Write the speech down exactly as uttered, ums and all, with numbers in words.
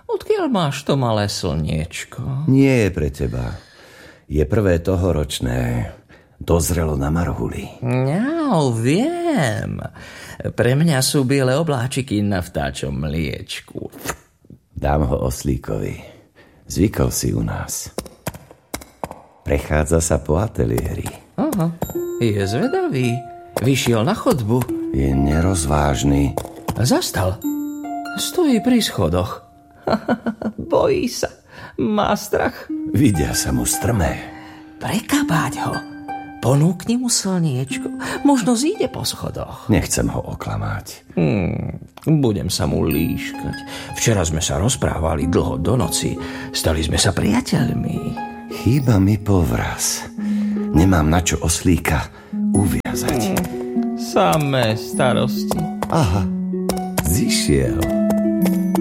Odkiaľ máš to malé slniečko? Nie je pre teba. Je prvé tohoročné. Dozrelo na marhuli. No, viem. Pre mňa sú biele obláčiky na vtáčom mliečku. Dám ho oslíkovi. Zvykol si u nás. Prechádza sa po ateliéri. Aha, je zvedavý. Vyšiel na chodbu. Je nerozvážny. Zastal. Stojí pri schodoch. Bojí sa. Má strach. Vidia sa mu strmé. Prekabáť ho. Ponúkni mu slniečko. Možno zíde po schodoch. Nechcem ho oklamať. Hmm, budem sa mu líškať. Včera sme sa rozprávali dlho do noci. Stali sme sa priateľmi. Chýba mi povraz. Nemám na čo oslíka uviazať. Hmm, samé starosti. Aha, zišiel.